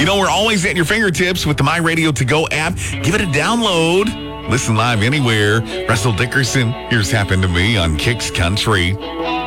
You know, we're always at your fingertips with the My Radio To Go app. Give it a download. Listen live anywhere. Russell Dickerson, Here's Happened to Me on Kicks Country.